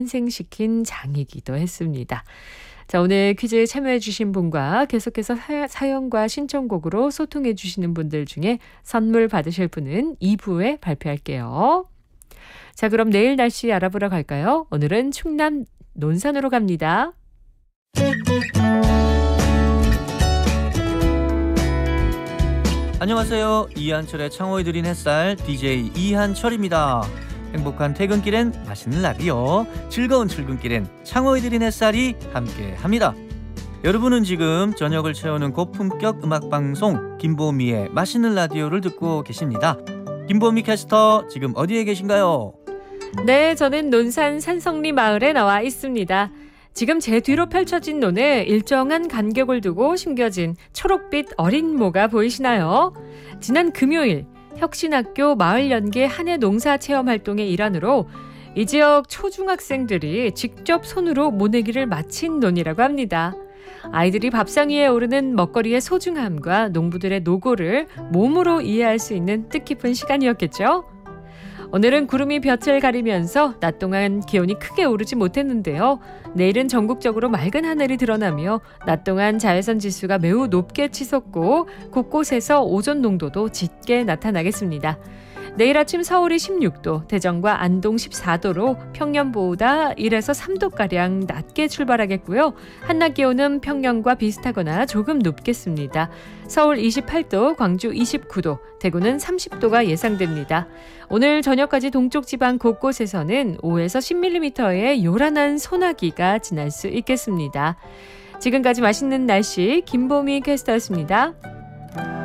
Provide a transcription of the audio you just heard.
탄생시킨 장이기도 했습니다. 자, 오늘 퀴즈에 참여해 주신 분과 계속해서 사연과 신청곡으로 소통해 주시는 분들 중에 선물 받으실 분은 2부에 발표할게요. 자, 그럼 내일 날씨 알아보러 갈까요? 오늘은 충남 논산으로 갑니다. 안녕하세요. 이한철의 창호에 드린 햇살 DJ 이한철입니다. 행복한 퇴근길엔 맛있는 라디오, 즐거운 출근길엔 창호에 드린 햇살이 함께합니다. 여러분은 지금 저녁을 채우는 고품격 음악방송 김보미의 맛있는 라디오를 듣고 계십니다. 김보미 캐스터, 지금 어디에 계신가요? 네, 저는 논산 산성리 마을에 나와 있습니다. 지금 제 뒤로 펼쳐진 논에 일정한 간격을 두고 심겨진 초록빛 어린 모가 보이시나요? 지난 금요일 혁신학교 마을연계 한해 농사체험활동의 일환으로 이 지역 초중학생들이 직접 손으로 모내기를 마친 논이라고 합니다. 아이들이 밥상 위에 오르는 먹거리의 소중함과 농부들의 노고를 몸으로 이해할 수 있는 뜻깊은 시간이었겠죠? 오늘은 구름이 볕을 가리면서 낮 동안 기온이 크게 오르지 못했는데요. 내일은 전국적으로 맑은 하늘이 드러나며 낮 동안 자외선 지수가 매우 높게 치솟고 곳곳에서 오존 농도도 짙게 나타나겠습니다. 내일 아침 서울이 16도, 대전과 안동 14도로 평년보다 1에서 3도가량 낮게 출발하겠고요. 한낮 기온은 평년과 비슷하거나 조금 높겠습니다. 서울 28도, 광주 29도, 대구는 30도가 예상됩니다. 오늘 저녁까지 동쪽 지방 곳곳에서는 5에서 10mm의 요란한 소나기가 지날 수 있겠습니다. 지금까지 맛있는 날씨 김보미 캐스터였습니다.